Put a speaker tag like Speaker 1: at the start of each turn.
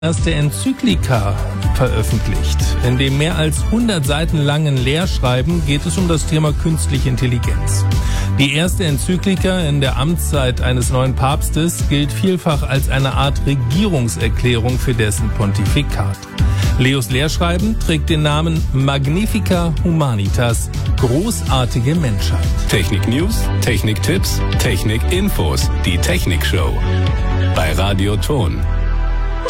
Speaker 1: erste Enzyklika veröffentlicht. In dem mehr als 100 Seiten langen Lehrschreiben geht es um das Thema künstliche Intelligenz. Die erste Enzyklika in der Amtszeit eines neuen Papstes gilt vielfach als eine Art Regierungserklärung für dessen Pontifikat. Leos Lehrschreiben trägt den Namen Magnifica Humanitas, großartige Menschheit.
Speaker 2: Technik News, Technik Tipps, Technik Infos, die Technik Show bei Radio Ton.